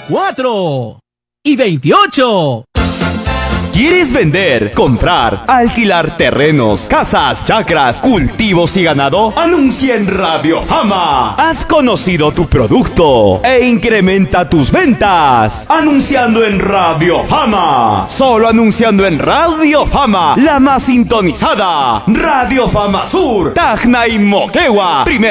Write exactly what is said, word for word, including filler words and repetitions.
veinticuatro y veintiocho. ¿Quieres vender, comprar, alquilar terrenos, casas, chacras, cultivos y ganado? Anuncia en Radio Fama. Has conocido tu producto e incrementa tus ventas. Anunciando en Radio Fama. Solo anunciando en Radio Fama, la más sintonizada. Radio Fama Sur, Tacna y Moquegua. Primer